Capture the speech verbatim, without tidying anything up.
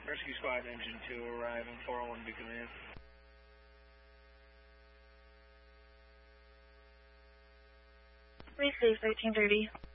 Rescue Squad Engine two arriving, four oh one Beacon Man. Receive thirteen thirty.